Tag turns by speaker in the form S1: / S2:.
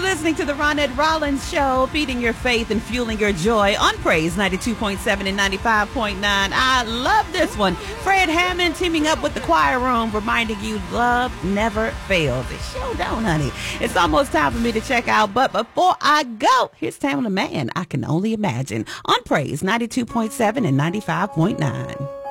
S1: listening to the Ronette Rollins Show, feeding your faith and fueling your joy on Praise 92.7 and 95.9. I love this one. Fred Hammond teaming up with the Choir Room, reminding you love never fails. It sure don't, honey. It's almost time for me to check out, but before I go, here's Tamela Mann, I Can Only Imagine, on Praise 92.7 and 95.9.